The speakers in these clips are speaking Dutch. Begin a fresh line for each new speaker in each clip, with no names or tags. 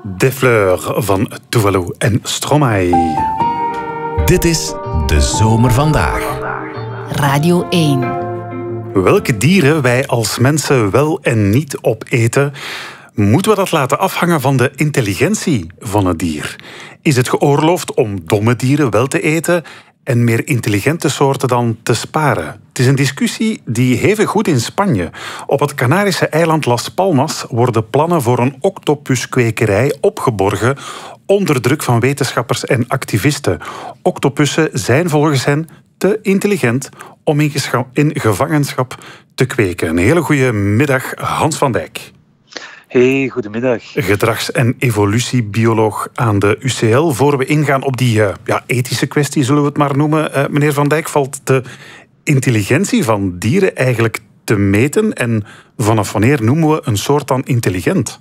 Des Fleurs van Tuvalu en Stromae.
Dit is De Zomer Vandaag.
Radio 1.
Welke dieren wij als mensen wel en niet opeten, moeten we dat laten afhangen van de intelligentie van het dier? Is het geoorloofd om domme dieren wel te eten en meer intelligente soorten dan te sparen? Het is een discussie die hevig goed in Spanje. Op het Canarische eiland Las Palmas worden plannen voor een octopuskwekerij opgeborgen onder druk van wetenschappers en activisten. Octopussen zijn volgens hen te intelligent om in gevangenschap te kweken. Een hele goede middag, Hans van Dijk.
Hey, goedemiddag.
Gedrags- en evolutiebioloog aan de UCL. Voor we ingaan op die ethische kwestie, zullen we het maar noemen, meneer Van Dijk, valt de intelligentie van dieren eigenlijk te meten? En vanaf wanneer noemen we een soort dan intelligent?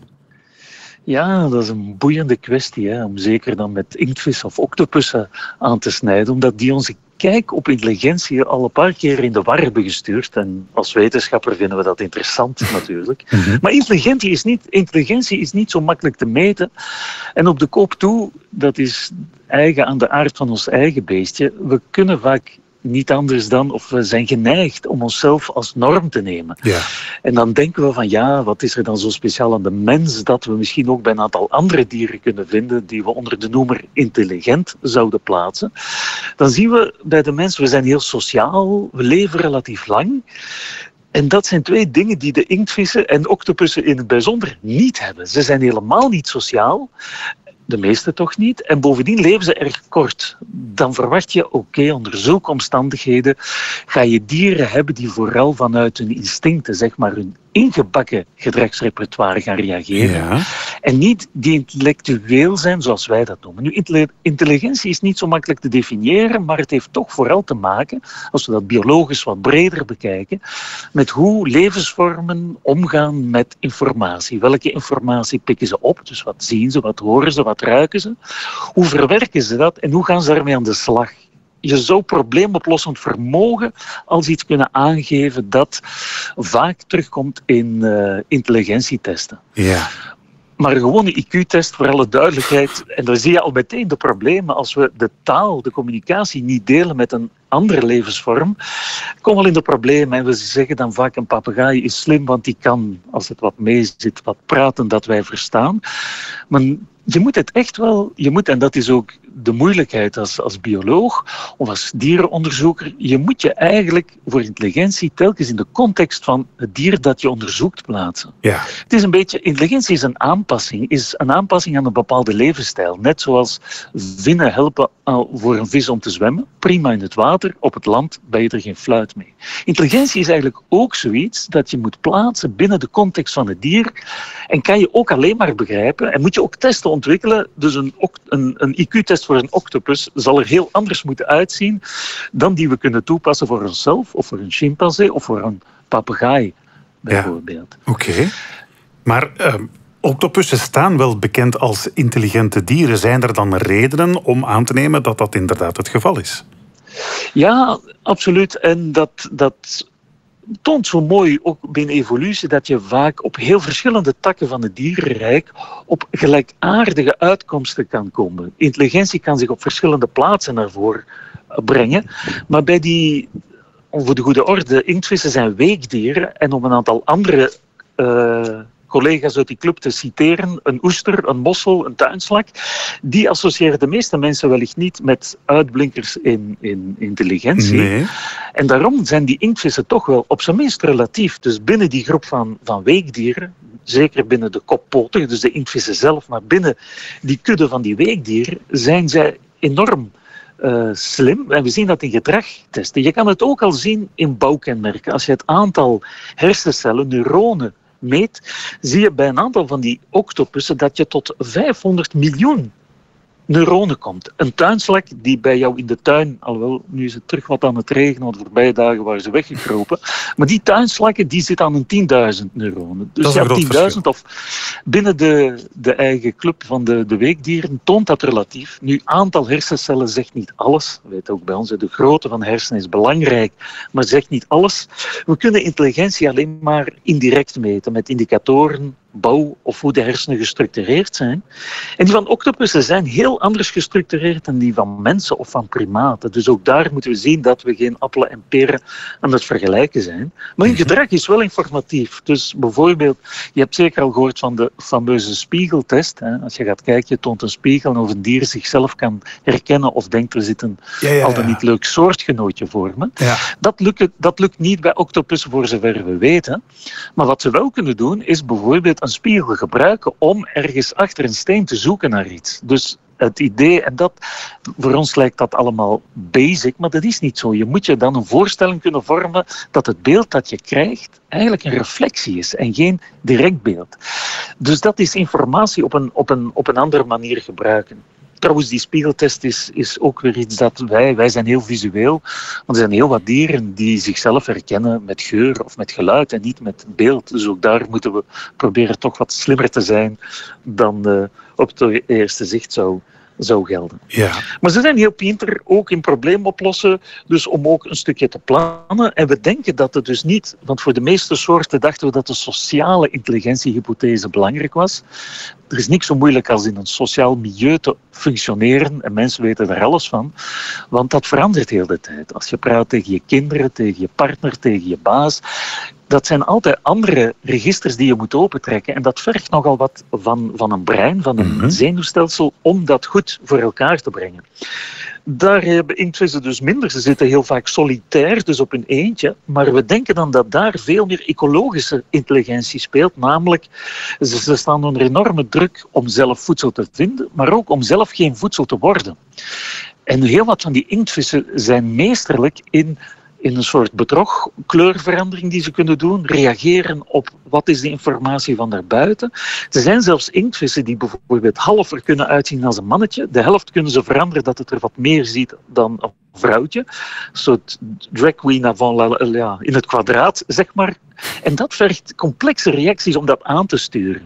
Ja, dat is een boeiende kwestie, hè, om zeker dan met inktvissen of octopussen aan te snijden, omdat die onze kijk op intelligentie al een paar keer in de war hebben gestuurd. En als wetenschapper vinden we dat interessant natuurlijk. Maar intelligentie is niet zo makkelijk te meten. En op de koop toe, dat is eigen aan de aard van ons eigen beestje. We kunnen vaak niet anders dan, of we zijn geneigd om onszelf als norm te nemen.
Ja.
En dan denken we van ja, wat is er dan zo speciaal aan de mens dat we misschien ook bij een aantal andere dieren kunnen vinden die we onder de noemer intelligent zouden plaatsen. Dan zien we bij de mens, we zijn heel sociaal, we leven relatief lang. En dat zijn twee dingen die de inktvissen en octopussen in het bijzonder niet hebben. Ze zijn helemaal niet sociaal. De meeste toch niet. En bovendien leven ze erg kort. Dan verwacht je, onder zulke omstandigheden ga je dieren hebben die vooral vanuit hun instincten, zeg maar hun ingebakken gedragsrepertoire gaan reageren.
Ja.
En niet die intellectueel zijn zoals wij dat noemen. Nu, intelligentie is niet zo makkelijk te definiëren, maar het heeft toch vooral te maken, als we dat biologisch wat breder bekijken, met hoe levensvormen omgaan met informatie. Welke informatie pikken ze op? Dus wat zien ze, wat horen ze, wat ruiken ze? Hoe verwerken ze dat en hoe gaan ze daarmee aan de slag? Je zou probleemoplossend vermogen als iets kunnen aangeven dat vaak terugkomt in intelligentietesten.
Ja.
Maar een gewone IQ-test, voor alle duidelijkheid, en daar zie je al meteen de problemen. Als we de taal, de communicatie niet delen met een andere levensvorm, komen we in de problemen. En we zeggen dan vaak, een papegaai is slim, want die kan, als het wat meezit, wat praten dat wij verstaan. Maar je moet het echt wel, en dat is ook de moeilijkheid als bioloog of als dierenonderzoeker, je moet je eigenlijk voor intelligentie telkens in de context van het dier dat je onderzoekt plaatsen.
Ja.
Het is een beetje, intelligentie is een aanpassing aan een bepaalde levensstijl. Net zoals vinnen helpen voor een vis om te zwemmen, prima in het water, op het land ben je er geen fluit mee. Intelligentie is eigenlijk ook zoiets dat je moet plaatsen binnen de context van het dier en kan je ook alleen maar begrijpen en moet je ook testen ontwikkelen. Dus een IQ-test voor een octopus zal er heel anders moeten uitzien dan die we kunnen toepassen voor onszelf of voor een chimpansee of voor een papegaai bijvoorbeeld.
Ja. Oké. Maar octopussen staan wel bekend als intelligente dieren. Zijn er dan redenen om aan te nemen dat dat inderdaad het geval is?
Ja, absoluut. En dat toont zo mooi ook binnen evolutie dat je vaak op heel verschillende takken van het dierenrijk op gelijkaardige uitkomsten kan komen. Intelligentie kan zich op verschillende plaatsen naar voren brengen, maar bij die, voor de goede orde, inktvissen zijn weekdieren en om een aantal andere collega's uit die club te citeren, een oester, een mossel, een tuinslak, die associëren de meeste mensen wellicht niet met uitblinkers in intelligentie.
Nee.
En daarom zijn die inktvissen toch wel op zijn minst relatief. Dus binnen die groep van weekdieren, zeker binnen de koppotigen, dus de inktvissen zelf, maar binnen die kudde van die weekdieren, zijn zij enorm slim. En we zien dat in gedragstesten. Je kan het ook al zien in bouwkenmerken. Als je het aantal hersencellen, neuronen, meet, zie je bij een aantal van die octopussen dat je tot 500 miljoen neuronen komt. Een tuinslak die bij jou in de tuin, alhoewel nu is het terug wat aan het regenen, want de voorbije dagen waren ze weggekropen, maar die tuinslakken die zitten aan een 10.000 neuronen. Dus ja, 10.000 of binnen de eigen club van de weekdieren toont dat relatief. Nu, aantal hersencellen zegt niet alles. We weten ook bij ons, de grootte van hersenen is belangrijk, maar zegt niet alles. We kunnen intelligentie alleen maar indirect meten met indicatoren bouw of hoe de hersenen gestructureerd zijn. En die van octopussen zijn heel anders gestructureerd dan die van mensen of van primaten. Dus ook daar moeten we zien dat we geen appelen en peren aan het vergelijken zijn. Maar hun gedrag is wel informatief. Dus bijvoorbeeld, je hebt zeker al gehoord van de fameuze spiegeltest. Hè? Als je gaat kijken, je toont een spiegel en of een dier zichzelf kan herkennen of denkt er zit een al dan niet leuk soortgenootje voor me. Ja. Dat lukt niet bij octopussen voor zover we weten. Maar wat ze wel kunnen doen, is bijvoorbeeld een spiegel gebruiken om ergens achter een steen te zoeken naar iets. Dus het idee, en dat, voor ons lijkt dat allemaal basic, maar dat is niet zo. Je moet je dan een voorstelling kunnen vormen dat het beeld dat je krijgt eigenlijk een reflectie is en geen direct beeld. Dus dat is informatie op een andere manier gebruiken. Trouwens, die spiegeltest is ook weer iets dat wij zijn heel visueel, want er zijn heel wat dieren die zichzelf herkennen met geur of met geluid en niet met beeld. Dus ook daar moeten we proberen toch wat slimmer te zijn dan op het eerste zicht zou gelden. Ja. Maar ze zijn heel pinter, ook in probleem oplossen, dus om ook een stukje te plannen. En we denken dat het dus niet, want voor de meeste soorten dachten we dat de sociale intelligentiehypothese belangrijk was. Er is niks zo moeilijk als in een sociaal milieu te functioneren en mensen weten daar alles van, want dat verandert heel de tijd. Als je praat tegen je kinderen, tegen je partner, tegen je baas, dat zijn altijd andere registers die je moet opentrekken en dat vergt nogal wat van een brein, van een zenuwstelsel, om dat goed voor elkaar te brengen. Daar hebben inktvissen dus minder. Ze zitten heel vaak solitair, dus op hun eentje. Maar we denken dan dat daar veel meer ecologische intelligentie speelt. Namelijk, ze staan onder enorme druk om zelf voedsel te vinden, maar ook om zelf geen voedsel te worden. En heel wat van die inktvissen zijn meesterlijk in een soort bedrog, kleurverandering die ze kunnen doen, reageren op wat is de informatie van daarbuiten. Er zijn zelfs inktvissen die bijvoorbeeld half er kunnen uitzien als een mannetje. De helft kunnen ze veranderen dat het er wat meer ziet dan een vrouwtje. Een soort drag queen in het kwadraat, zeg maar. En dat vergt complexe reacties om dat aan te sturen.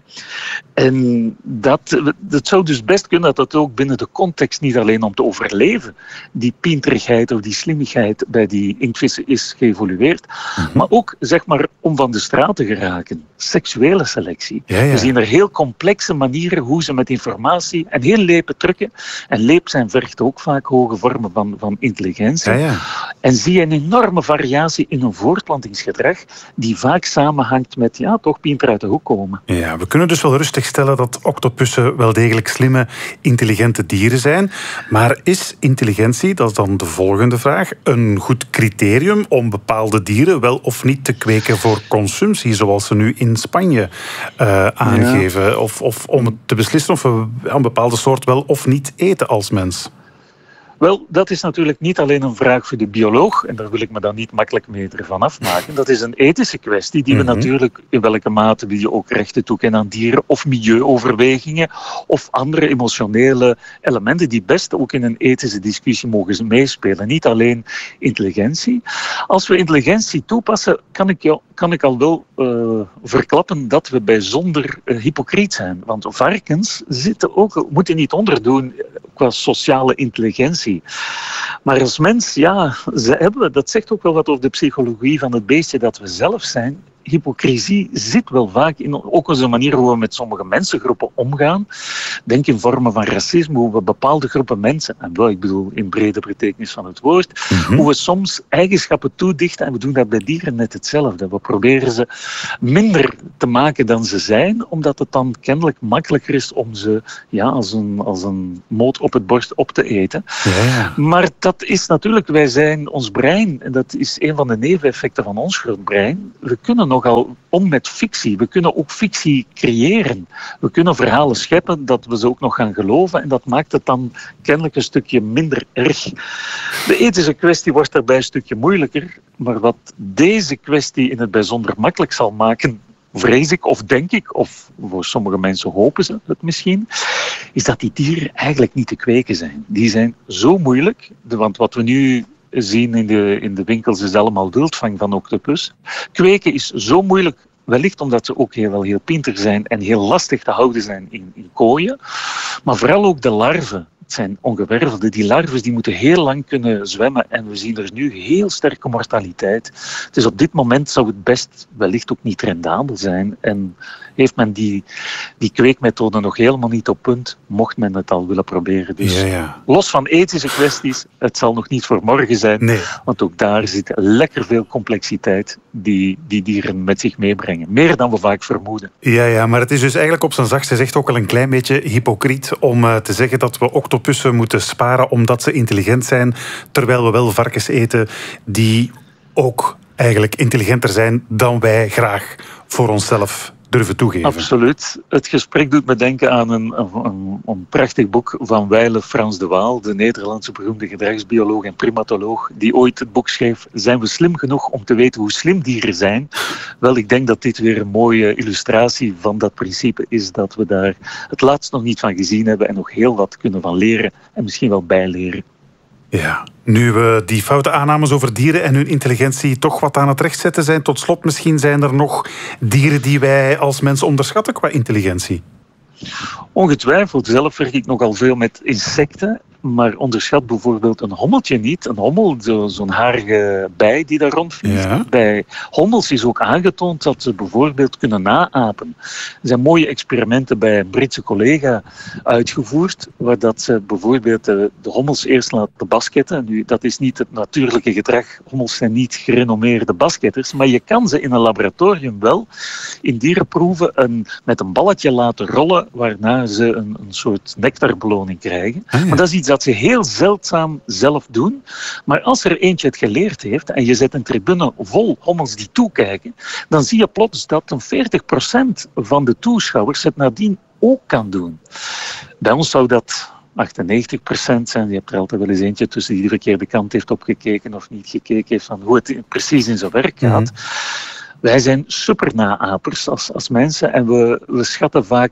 En dat zou dus best kunnen dat dat ook binnen de context, niet alleen om te overleven, die pinterigheid of die slimmigheid bij die inktvissen is geëvolueerd, maar ook zeg maar om van de straat te geraken. Seksuele selectie. Ja. We zien er heel complexe manieren hoe ze met informatie en heel lepe trucken, en leep zijn vergt ook vaak hoge vormen van intelligentie. Ja. En zie je een enorme variatie in hun voortplantingsgedrag die vaak samenhangt met toch pinter uit de hoek komen.
Ja, we kunnen dus wel rustig stellen dat octopussen wel degelijk slimme, intelligente dieren zijn. Maar is intelligentie, dat is dan de volgende vraag, een goed criterium om bepaalde dieren wel of niet te kweken voor consumptie, zoals ze nu in Spanje aangeven? Ja. Of om te beslissen of we een bepaalde soort wel of niet eten als mens?
Wel, dat is natuurlijk niet alleen een vraag voor de bioloog, en daar wil ik me dan niet makkelijk mee ervan afmaken. Dat is een ethische kwestie die we natuurlijk, in welke mate wil je ook rechten toekennen aan dieren, of milieuoverwegingen, of andere emotionele elementen die best ook in een ethische discussie mogen meespelen. Niet alleen intelligentie. Als we intelligentie toepassen, kan ik al wel verklappen dat we bijzonder hypocriet zijn. Want varkens moeten niet onderdoen qua sociale intelligentie. Maar als mens, dat zegt ook wel wat over de psychologie van het beestje dat we zelf zijn. Hypocrisie zit wel vaak in ook onze manier hoe we met sommige mensengroepen omgaan. Denk in vormen van racisme, hoe we bepaalde groepen mensen, en wel, ik bedoel in brede betekenis van het woord, hoe we soms eigenschappen toedichten, en we doen dat bij dieren net hetzelfde. We proberen ze minder te maken dan ze zijn, omdat het dan kennelijk makkelijker is om ze als een moot op het borst op te eten. Ja. Maar dat is natuurlijk, wij zijn ons brein, en dat is een van de neveneffecten van ons groot brein. We kunnen nogal om met fictie. We kunnen ook fictie creëren. We kunnen verhalen scheppen dat we ze ook nog gaan geloven en dat maakt het dan kennelijk een stukje minder erg. De ethische kwestie wordt daarbij een stukje moeilijker, maar wat deze kwestie in het bijzonder makkelijk zal maken, vrees ik, of denk ik, of voor sommige mensen hopen ze het misschien, is dat die dieren eigenlijk niet te kweken zijn. Die zijn zo moeilijk, want wat we nu zien in de winkels is allemaal wildvang van octopus. Kweken is zo moeilijk, wellicht omdat ze ook heel pinter zijn en heel lastig te houden zijn in kooien. Maar vooral ook de larven. Het zijn ongewervelden. Die larven die moeten heel lang kunnen zwemmen en we zien er nu heel sterke mortaliteit. Dus op dit moment zou het best wellicht ook niet rendabel zijn. En heeft men die kweekmethode nog helemaal niet op punt, mocht men het al willen proberen. Dus los van ethische kwesties, het zal nog niet voor morgen zijn, want ook daar zit lekker veel complexiteit die dieren met zich meebrengen. Meer dan we vaak vermoeden.
Ja, maar het is dus eigenlijk op zijn zachtst gezegd ook al een klein beetje hypocriet om te zeggen dat we octopussen moeten sparen omdat ze intelligent zijn, terwijl we wel varkens eten die ook eigenlijk intelligenter zijn dan wij graag voor onszelf durven toegeven.
Absoluut. Het gesprek doet me denken aan een prachtig boek van wijlen Frans de Waal, de Nederlandse beroemde gedragsbioloog en primatoloog, die ooit het boek schreef, Zijn we slim genoeg om te weten hoe slim dieren zijn? Wel, ik denk dat dit weer een mooie illustratie van dat principe is, dat we daar het laatst nog niet van gezien hebben en nog heel wat kunnen van leren en misschien wel bijleren.
Ja, nu we die foute aannames over dieren en hun intelligentie toch wat aan het rechtzetten zijn, tot slot, misschien zijn er nog dieren die wij als mensen onderschatten qua intelligentie?
Ongetwijfeld. Zelf werk ik nogal veel met insecten, maar onderschat bijvoorbeeld een hommeltje niet. Een hommel, zo'n harige bij die daar rondvliegt. Ja. Bij hommels is ook aangetoond dat ze bijvoorbeeld kunnen naapen. Er zijn mooie experimenten bij een Britse collega uitgevoerd, waar dat ze bijvoorbeeld de hommels eerst laten basketten. Nu, dat is niet het natuurlijke gedrag. Hommels zijn niet gerenommeerde basketters, maar je kan ze in een laboratorium wel in dierenproeven met een balletje laten rollen, waarna ze een soort nectarbeloning krijgen. Ah, ja. Maar dat is iets dat ze heel zeldzaam zelf doen. Maar als er eentje het geleerd heeft en je zet een tribune vol hommels die toekijken, dan zie je plots dat 40% van de toeschouwers het nadien ook kan doen. Bij ons zou dat 98% zijn. Je hebt er altijd wel eens eentje tussen die de verkeerde kant heeft opgekeken of niet gekeken heeft van hoe het precies in zijn werk gaat. Wij zijn super naapers als mensen en we schatten vaak,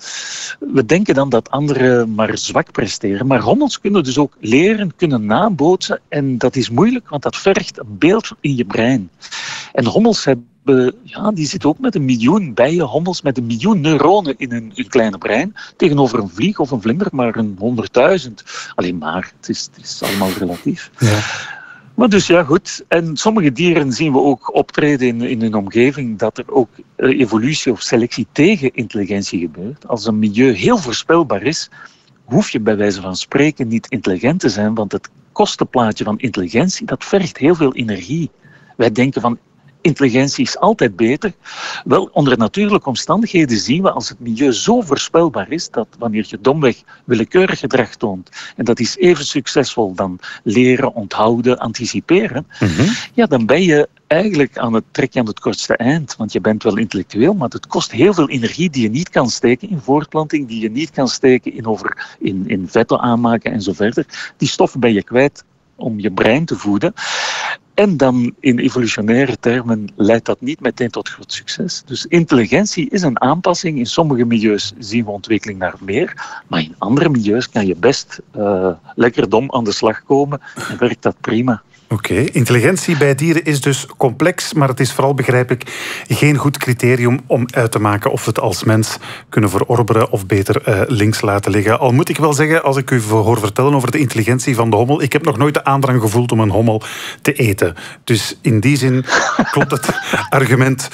we denken dan dat anderen maar zwak presteren. Maar hommels kunnen dus ook leren, kunnen nabootsen en dat is moeilijk, want dat vergt een beeld in je brein. En hommels die zitten ook met 1 miljoen bijenhommels, met 1 miljoen neuronen in hun kleine brein. Tegenover een vlieg of een vlinder maar een 100.000. Alleen maar, het is allemaal relatief. Ja. Maar dus ja, goed. En sommige dieren zien we ook optreden in hun omgeving dat er ook evolutie of selectie tegen intelligentie gebeurt. Als een milieu heel voorspelbaar is, hoef je bij wijze van spreken niet intelligent te zijn, want het kostenplaatje van intelligentie, dat vergt heel veel energie. Wij denken van intelligentie is altijd beter. Wel, onder natuurlijke omstandigheden zien we als het milieu zo voorspelbaar is dat wanneer je domweg willekeurig gedrag toont, en dat is even succesvol dan leren, onthouden, anticiperen, ja, dan ben je eigenlijk trek je aan het kortste eind. Want je bent wel intellectueel, maar het kost heel veel energie die je niet kan steken in voortplanting, die je niet kan steken in vetten aanmaken en zo verder. Die stoffen ben je kwijt om je brein te voeden. En dan in evolutionaire termen leidt dat niet meteen tot groot succes. Dus intelligentie is een aanpassing. In sommige milieus zien we ontwikkeling naar meer. Maar in andere milieus kan je best lekker dom aan de slag komen en werkt dat prima.
Oké, intelligentie bij dieren is dus complex, maar het is vooral, begrijp ik, geen goed criterium om uit te maken of we het als mens kunnen verorberen of beter links laten liggen. Al moet ik wel zeggen, als ik u hoor vertellen over de intelligentie van de hommel, ik heb nog nooit de aandrang gevoeld om een hommel te eten. Dus in die zin klopt het argument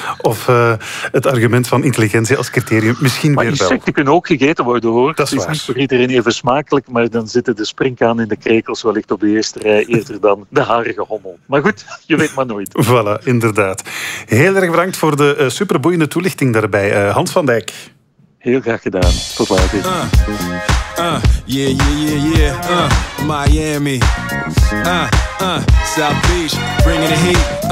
het argument van intelligentie als criterium misschien
maar
weer wel. Maar
insecten kunnen ook gegeten worden, hoor.
Dat is waar.
Het is niet voor iedereen even smakelijk, maar dan zitten de springkaan in de krekels wellicht op de eerste rij eerder dan de harige hommel. Maar goed, je weet maar nooit.
Voilà, inderdaad. Heel erg bedankt voor de superboeiende toelichting daarbij. Hans van Dijk.
Heel graag gedaan. Tot later.
Miami. South Beach, bringing the heat.